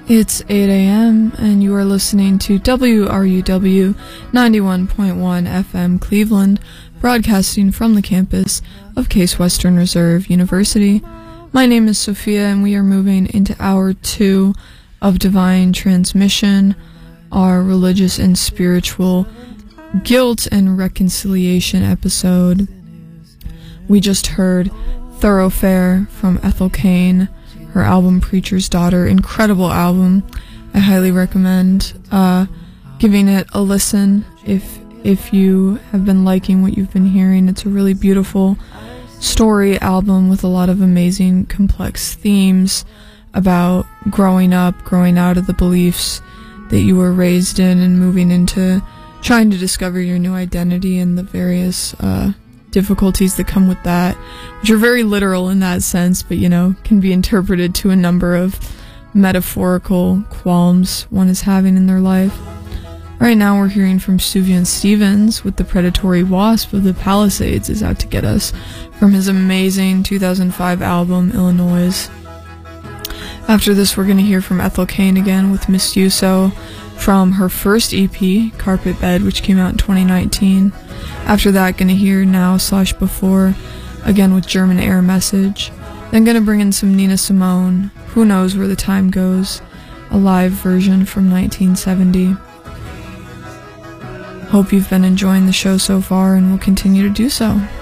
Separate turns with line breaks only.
It's 8 a.m. and you are listening to WRUW 91.1 FM Cleveland, broadcasting from the campus of Case Western Reserve University. My name is Sophia and we are moving into hour 2 of Divine Transmission, our religious and spiritual guilt and reconciliation episode. We just heard Thoroughfare from Ethel Cain, her album Preacher's Daughter. Incredible album. I highly recommend giving it a listen if you have been liking what you've been hearing. It's a really beautiful story album with a lot of amazing complex themes about growing up, growing out of the beliefs that you were raised in, and moving into trying to discover your new identity and the various difficulties that come with that, which are very literal in that sense, but can be interpreted to a number of metaphorical qualms one is having in their life. Right now we're hearing from Sufjan Stevens with The Predatory Wasp of the Palisades is Out to Get Us from his amazing 2005 album Illinois. After this we're going to hear from Ethel Cain again with Mistyuso from her first EP, Carpet Bed, which came out in 2019. After that, gonna hear Now/Before, again with German Air Message. Then gonna bring in some Nina Simone, Who Knows Where the Time Goes, a live version from 1970. Hope you've been enjoying the show so far and will continue to do so.